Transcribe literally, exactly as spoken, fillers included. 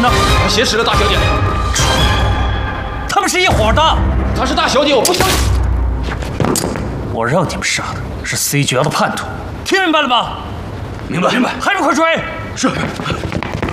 呢？ 他挟持了大小姐。 他们是一伙的。 她是大小姐，我不相信。 我让你们杀的是 C 局的叛徒，听明白了吧？ 明白，明白。 还不快追！ 是。